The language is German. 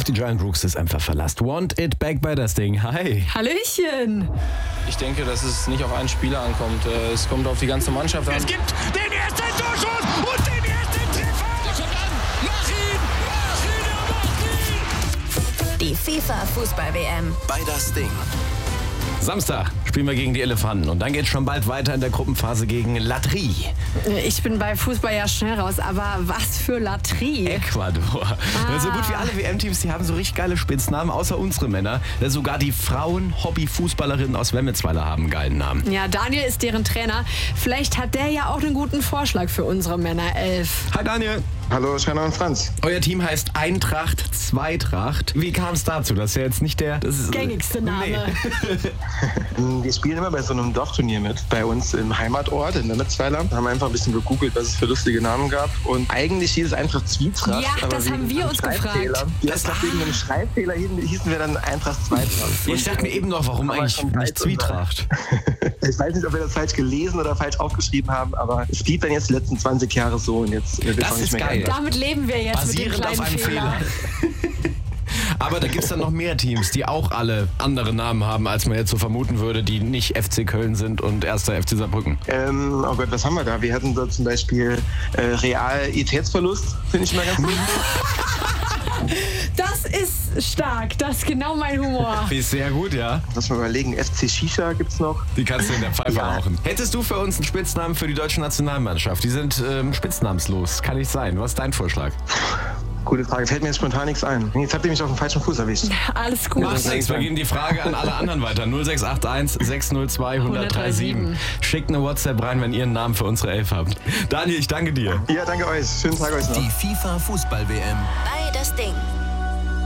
auf die Giant Rooks ist einfach verlasst. Want it back bei das Ding. Hi. Hallöchen. Ich denke, dass es nicht auf einen Spieler ankommt. Es kommt auf die ganze Mannschaft an. Es gibt den ersten Torschuss und den ersten Treffer. Der kommt an. Mach ihn. Die FIFA-Fußball-WM. Bei das Ding. Samstag spielen wir gegen die Elefanten und dann geht's schon bald weiter in der Gruppenphase gegen Latrie. Ich bin bei Fußball ja schnell raus, aber was für Latrie. Ecuador. So gut wie alle WM-Teams, die haben so richtig geile Spitznamen, außer unsere Männer. Sogar die Frauen-Hobby-Fußballerinnen aus Wemmelsweiler haben einen geilen Namen. Ja, Daniel ist deren Trainer. Vielleicht hat der ja auch einen guten Vorschlag für unsere Männerelf. Hi Daniel. Hallo, Schreiner und Franz. Euer Team heißt Eintracht Zweitracht. Wie kam es dazu? Das ist ja jetzt nicht der... Gängigste Name. Nee. Wir spielen immer bei so einem Dorfturnier mit, bei uns im Heimatort in Wemmelsweiler. Haben einfach ein bisschen gegoogelt, was es für lustige Namen gab. Und eigentlich hieß es Eintracht Zwietracht. Ja, das haben wir uns gefragt. Wegen einem Schreibfehler hießen wir dann Eintracht Zweitracht. Ich dachte mir eben noch, warum eigentlich nicht Zwietracht? Ich weiß nicht, ob wir das falsch gelesen oder falsch aufgeschrieben haben, aber es blieb dann jetzt die letzten 20 Jahre so und jetzt wird es auch nicht mehr geil. Damit leben wir jetzt basierend mit dem kleinen auf einem Fehler. Aber da gibt es dann noch mehr Teams, die auch alle andere Namen haben, als man jetzt so vermuten würde, die nicht FC Köln sind und 1. FC Saarbrücken. Oh Gott, was haben wir da? Wir hatten da zum Beispiel Realitätsverlust, finde ich immer ganz gut. Das ist stark, das ist genau mein Humor. Ist sehr gut, ja. Lass mal überlegen, FC Shisha gibt's noch. Die kannst du in der Pfeife rauchen. Hättest du für uns einen Spitznamen für die deutsche Nationalmannschaft? Die sind spitznamenslos, kann nicht sein. Was ist dein Vorschlag? Gute Frage, fällt mir jetzt spontan nichts ein. Jetzt habt ihr mich auf dem falschen Fuß erwischt. Alles gut. Macht nichts, wir geben die Frage an alle anderen weiter. 0681 602 1037. Schickt eine WhatsApp rein, wenn ihr einen Namen für unsere Elf habt. Daniel, ich danke dir. Ja, danke euch. Schönen Tag euch noch. Die FIFA-Fußball-WM. Bei das Ding.